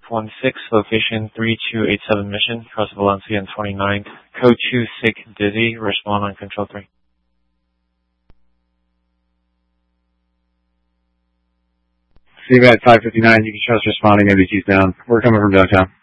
516, location 3287 Mission, across Valencia and 29. Code 2, SIG Dizzy, respond on Control 3. CVAT 559, you can trust responding, MBT's down. We're coming from downtown.